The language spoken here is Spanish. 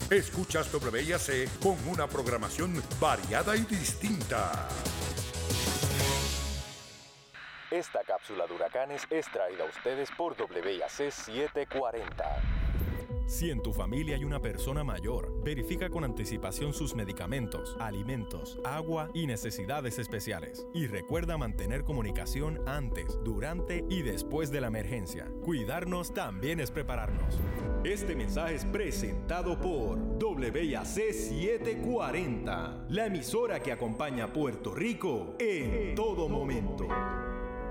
Escuchas WIAC con una programación variada y distinta. Esta cápsula de huracanes es traída a ustedes por WIAC 740. Si en tu familia hay una persona mayor, verifica con anticipación sus medicamentos, alimentos, agua y necesidades especiales. Y recuerda mantener comunicación antes, durante y después de la emergencia. Cuidarnos también es prepararnos. Este mensaje es presentado por WIAC 740, la emisora que acompaña a Puerto Rico en todo momento.